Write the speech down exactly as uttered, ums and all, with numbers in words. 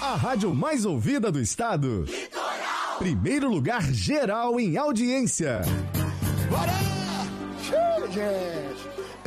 A rádio mais ouvida do estado. Litoral. Primeiro lugar geral em audiência. Bora! Chega!